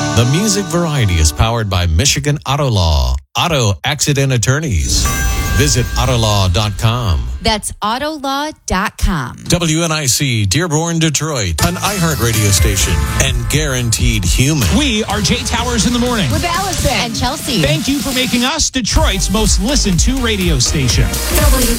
The Music Variety is powered by Michigan Auto Law, Auto Accident Attorneys. Visit Autolaw.com. That's Autolaw.com. WNIC Dearborn, Detroit, an iHeartRadio station and guaranteed human. We are Jay Towers in the morning. With Allison and Chelsea. Thank you for making us Detroit's most listened to radio station.